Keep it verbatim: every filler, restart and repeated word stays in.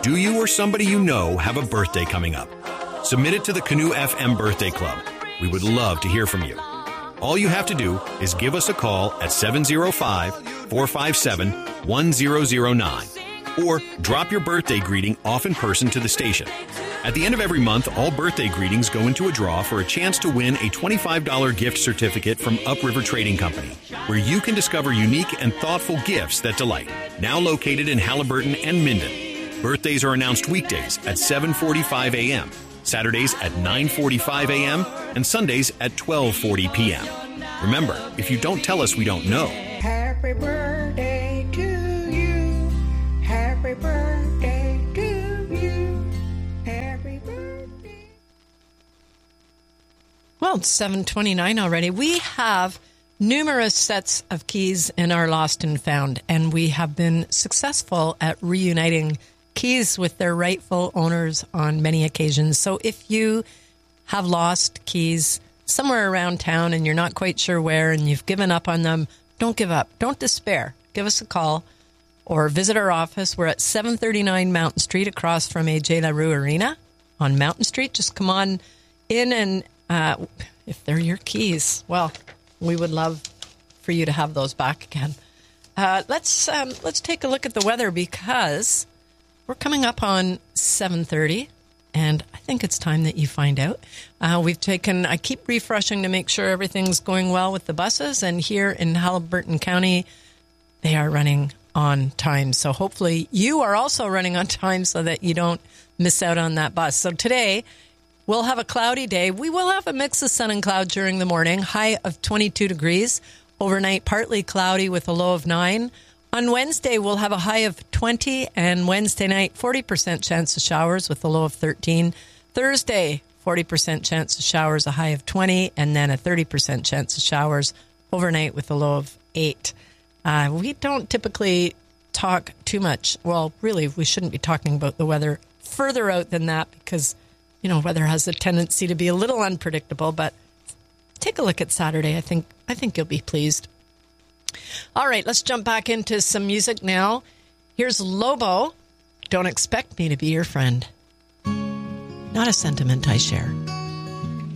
Do you or somebody you know have a birthday coming up? Submit it to the Canoe F M Birthday Club. We would love to hear from you. All you have to do is give us a call at seven oh five, four five seven, one oh oh nine or drop your birthday greeting off in person to the station. At the end of every month, all birthday greetings go into a draw for a chance to win a twenty-five dollars gift certificate from Upriver Trading Company, where you can discover unique and thoughtful gifts that delight. Now located in Halliburton and Minden. Birthdays are announced weekdays at seven forty-five a.m., Saturdays at nine forty-five a.m., and Sundays at twelve forty p.m. Remember, if you don't tell us, we don't know. Happy birthday to you. Happy birthday to you. Happy birthday. Well, it's seven twenty-nine already. We have numerous sets of keys in our Lost and Found, and we have been successful at reuniting keys with their rightful owners on many occasions. So if you have lost keys somewhere around town and you're not quite sure where and you've given up on them, don't give up. Don't despair. Give us a call or visit our office. We're at seven thirty-nine Mountain Street across from A J LaRue Arena on Mountain Street. Just come on in and uh, if they're your keys, well, we would love for you to have those back again. Uh, let's um, let's take a look at the weather because we're coming up on seven thirty, and I think it's time that you find out. Uh, we've taken, I keep refreshing to make sure everything's going well with the buses, and here in Halliburton County, they are running on time. So hopefully you are also running on time so that you don't miss out on that bus. So today, we'll have a cloudy day. We will have a mix of sun and cloud during the morning, high of twenty-two degrees. Overnight, partly cloudy with a low of nine. On Wednesday, we'll have a high of twenty, and Wednesday night, forty percent chance of showers with a low of thirteen. Thursday, forty percent chance of showers, a high of twenty, and then a thirty percent chance of showers overnight with a low of eight. Uh, we don't typically talk too much. Well, really, we shouldn't be talking about the weather further out than that because, you know, weather has a tendency to be a little unpredictable, but take a look at Saturday. I think I think you'll be pleased. All right, let's jump back into some music now. Here's Lobo. Don't expect me to be your friend. Not a sentiment I share.